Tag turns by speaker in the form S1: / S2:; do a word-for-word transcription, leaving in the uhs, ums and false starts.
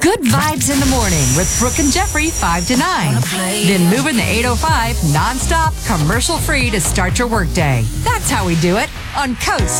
S1: Good vibes in the morning with Brooke and Jeffrey, five to nine. Then moving the eight oh five nonstop, commercial free to start your workday. That's how we do it on Coast